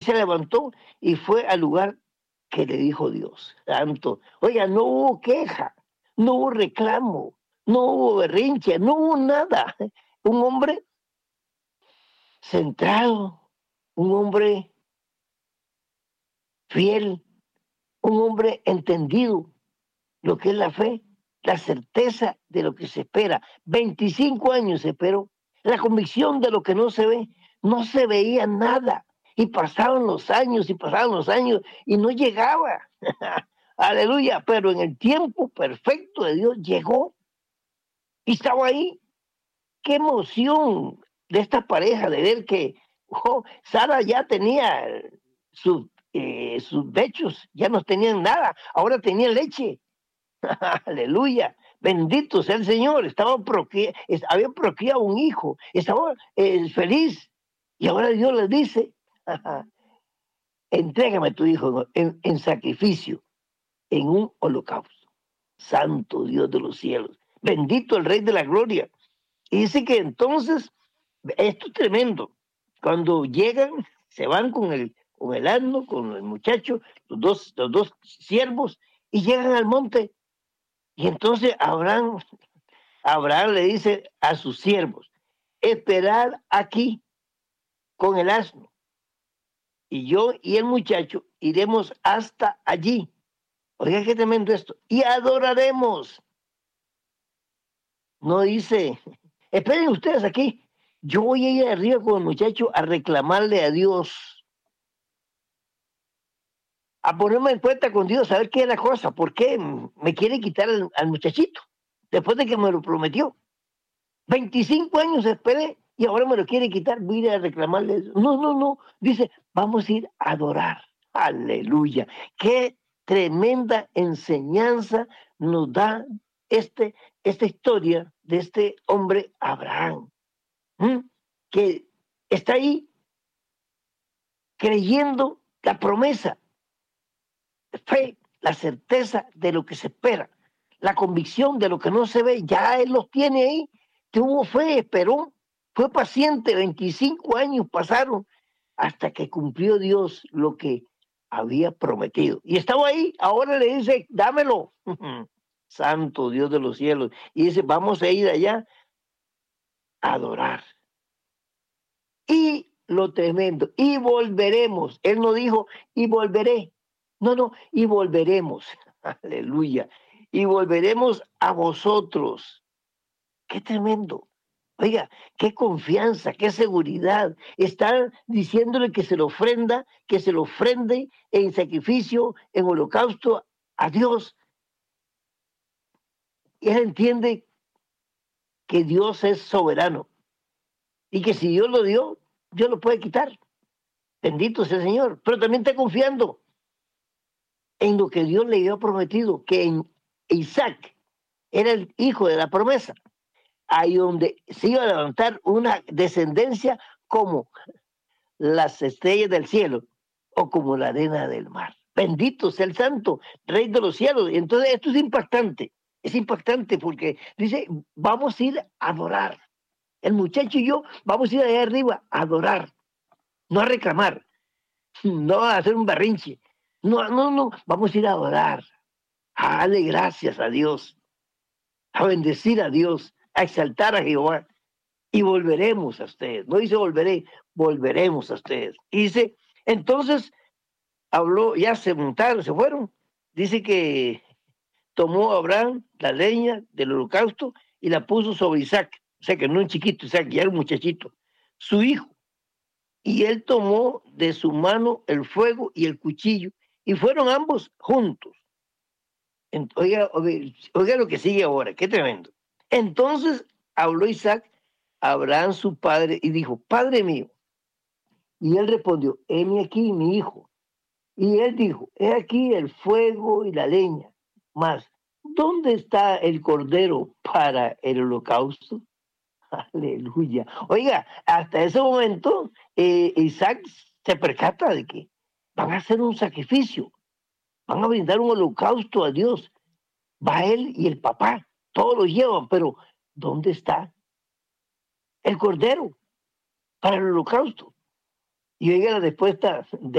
se levantó y fue al lugar que le dijo Dios. Santo. Oiga, no hubo queja, no hubo reclamo, no hubo berrinche, no hubo nada. Un hombre centrado, un hombre fiel, un hombre entendido lo que es la fe, la certeza de lo que se espera. 25 años esperó, la convicción de lo que no se ve, no se veía nada. Y pasaban los años y pasaban los años y no llegaba. Aleluya, pero en el tiempo perfecto de Dios llegó y estaba ahí. Qué emoción de esta pareja de ver que Sara ya tenía sus pechos, ya no tenían nada, ahora tenía leche. Aleluya. Bendito sea el Señor. Había procreado un hijo. Estaba feliz. Y ahora Dios le dice, entrégame a tu hijo en sacrificio, en un holocausto. Santo Dios de los cielos. Bendito el Rey de la Gloria. Y dice que entonces, esto es tremendo. Cuando llegan, se van con el asno, con el muchacho, los dos siervos, y llegan al monte. Y entonces Abraham le dice a sus siervos, esperad aquí con el asno, y yo y el muchacho iremos hasta allí. Oiga, qué tremendo esto. Y adoraremos. No dice, esperen ustedes aquí. Yo voy a ir arriba con el muchacho a reclamarle a Dios, a ponerme en cuenta con Dios, a ver qué es la cosa, por qué me quiere quitar al muchachito, después de que me lo prometió. 25 años esperé y ahora me lo quiere quitar, voy a ir a reclamarle. No, no, no. Dice, vamos a ir a adorar. Aleluya. Qué tremenda enseñanza nos da esta historia de este hombre Abraham, que está ahí creyendo la promesa, fe, la certeza de lo que se espera, la convicción de lo que no se ve. Ya él los tiene ahí. Tuvo fe, esperó, fue paciente, 25 años pasaron hasta que cumplió Dios lo que había prometido. Y estaba ahí, ahora le dice, dámelo. Santo Dios de los cielos. Y dice, vamos a ir allá a adorar. Y lo tremendo, y volveremos. Él no dijo, y volveré. No, no, y volveremos. Aleluya. Y volveremos a vosotros. Qué tremendo. Oiga, qué confianza, qué seguridad. Están diciéndole que se lo ofrenda, que se lo ofrende en sacrificio, en holocausto a Dios. Y él entiende que Dios es soberano y que si Dios lo dio, Dios lo puede quitar. Bendito sea el Señor. Pero también está confiando en lo que Dios le había prometido, que en Isaac era el hijo de la promesa, ahí donde se iba a levantar una descendencia como las estrellas del cielo o como la arena del mar. Bendito sea el santo, Rey de los cielos. Y entonces esto es impactante porque dice, vamos a ir a adorar. El muchacho y yo vamos a ir allá arriba a adorar, no a reclamar, no a hacer un berrinche. No, no, no, vamos a ir a adorar, a darle gracias a Dios, a bendecir a Dios, a exaltar a Jehová. Y volveremos a ustedes. No dice volveré, volveremos a ustedes. Y dice, entonces habló, ya se montaron, se fueron. Dice que tomó Abraham la leña del holocausto y la puso sobre Isaac. O sea que no un chiquito, Isaac, ya era un muchachito, su hijo. Y él tomó de su mano el fuego y el cuchillo y fueron ambos juntos. Oiga, oiga, oiga lo que sigue ahora, qué tremendo. Entonces habló Isaac a Abraham su padre y dijo, Padre mío. Y él respondió, heme aquí mi hijo. Y él dijo, he aquí el fuego y la leña, mas ¿dónde está el cordero para el holocausto? Aleluya. Oiga, hasta ese momento Isaac se percata de que van a hacer un sacrificio, van a brindar un holocausto a Dios. Va él y el papá, todos lo llevan, pero ¿dónde está el cordero para el holocausto? Y oiga la respuesta de